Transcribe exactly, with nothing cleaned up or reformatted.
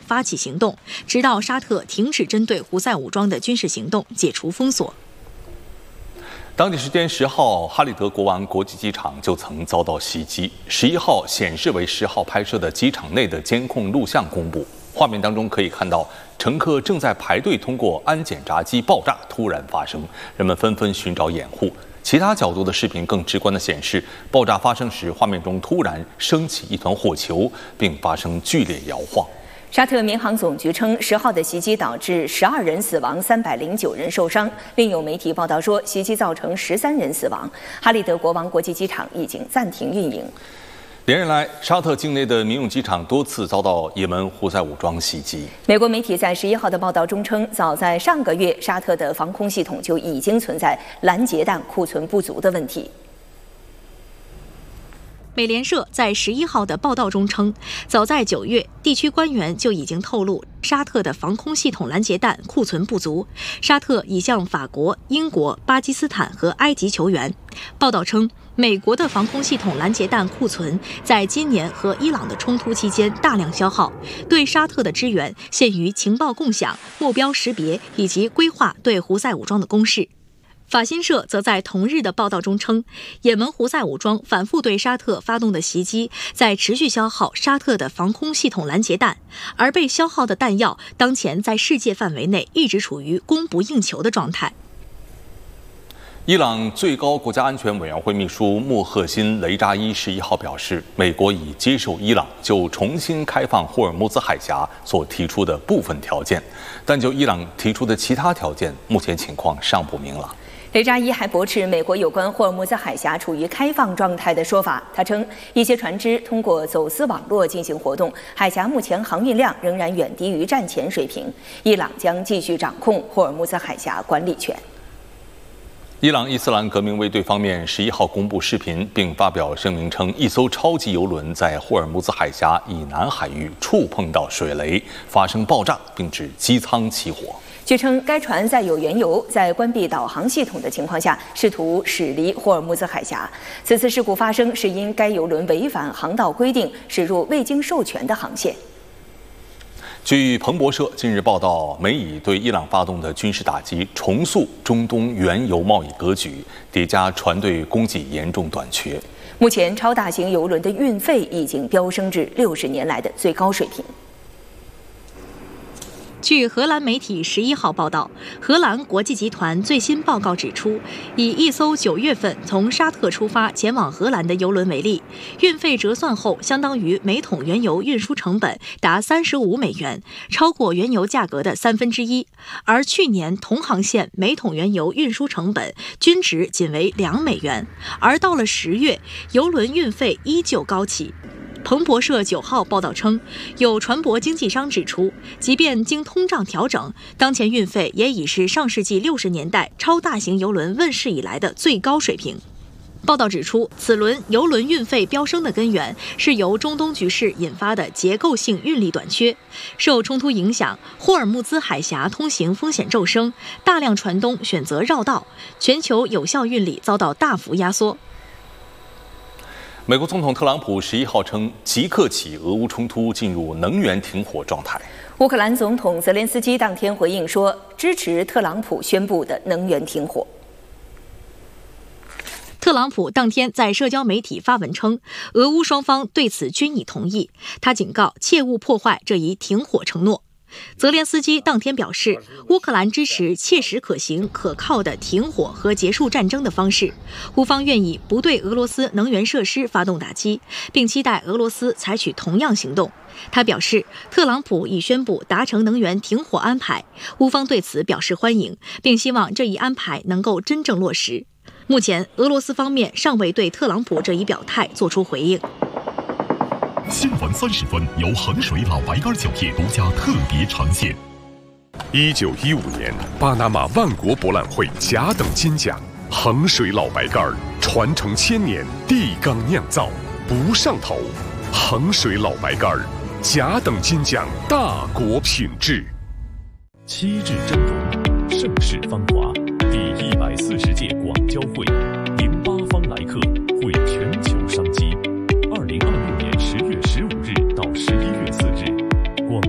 发起行动，直到沙特停止针对胡塞武装的军事行动，解除封锁。 当地时间十号，哈利德国王国际机场就曾遭到袭击。十一号显示为十号拍摄的机场内的监控录像公布，画面当中可以看到乘客正在排队通过安检闸机，爆炸突然发生，人们纷纷寻找掩护。其他角度的视频更直观地显示，爆炸发生时，画面中突然升起一团火球，并发生剧烈摇晃。 沙特民航总局称，十号的袭击导致十二人死亡，三百零九人受伤。另有媒体报道说，袭击造成十三人死亡。哈利德国王国际机场已经暂停运营。 连日来，沙特境内的民用机场多次遭到也门胡塞武装袭击。 美国媒体在十一号的报道中称，早在上个月，沙特的防空系统就已经存在拦截弹库存不足的问题。 美联社在十一号的报道中称，早在九月，地区官员就已经透露，沙特的防空系统拦截弹库存不足。沙特已向法国、英国、巴基斯坦和埃及求援。报道称，美国的防空系统拦截弹库存在今年和伊朗的冲突期间大量消耗，对沙特的支援限于情报共享、目标识别以及规划对胡塞武装的攻势。法新社则在同日的报道中称，也门胡塞武装反复对沙特发动的袭击，在持续消耗沙特的防空系统拦截弹，而被消耗的弹药当前在世界范围内一直处于供不应求的状态。 伊朗最高国家安全委员会秘书穆赫辛·雷扎伊十一号表示，美国已接受伊朗就重新开放霍尔木兹海峡所提出的部分条件，但就伊朗提出的其他条件，目前情况尚不明朗。 雷扎伊还驳斥美国有关霍尔木兹海峡处于开放状态的说法。他称，一些船只通过走私网络进行活动，海峡目前航运量仍然远低于战前水平。伊朗将继续掌控霍尔木兹海峡管理权。 伊朗伊斯兰革命卫队方面十一号公布视频，并发表声明称，一艘超级油轮在霍尔木兹海峡以南海域触碰到水雷，发生爆炸，并致机舱起火。 据称，该船载有原油，在关闭导航系统的情况下，试图驶离霍尔木兹海峡。此次事故发生是因该油轮违反航道规定，驶入未经授权的航线。 据彭博社近日报道，美以对伊朗发动的军事打击，重塑中东原油贸易格局，叠加船队供给严重短缺。 目前，超大型油轮的运费已经飙升至六十年来的最高水平。 据荷兰媒体十一号报道，荷兰国际集团最新报告指出，以一艘九月份从沙特出发前往荷兰的油轮为例，运费折算后相当于每桶原油运输成本达三十五美元，超过原油价格的三分之一。而去年同航线每桶原油运输成本均值仅为两美元，而到了十月，油轮运费依旧高企。彭博社九号报道称，有船舶经纪商指出，即便经通胀调整，当前运费也已是上世纪六十年代超大型邮轮问世以来的最高水平。报道指出，此轮邮轮运费飙升的根源是由中东局势引发的结构性运力短缺。受冲突影响，霍尔木兹海峡通行风险骤升，大量船东选择绕道，全球有效运力遭到大幅压缩。 美国总统特朗普十一号称，即刻起俄乌冲突进入能源停火状态。 乌克兰总统泽连斯基当天回应说，支持特朗普宣布的能源停火。 特朗普当天在社交媒体发文称，俄乌双方对此均已同意。他警告切勿破坏这一停火承诺。泽连斯基当天表示，乌克兰支持切实可行、可靠的停火和结束战争的方式。乌方愿意不对俄罗斯能源设施发动打击，并期待俄罗斯采取同样行动。他表示，特朗普已宣布达成能源停火安排，乌方对此表示欢迎，并希望这一安排能够真正落实。目前，俄罗斯方面尚未对特朗普这一表态作出回应。 新闻三十分由衡水老白干酒业独家特别呈现。一九一五年，巴拿马万国博览会甲等金奖，衡水老白干传承千年，地缸酿造，不上头。衡水老白干甲等金奖，大国品质。 七至正宗，盛世芳华，第一百四十届广交会。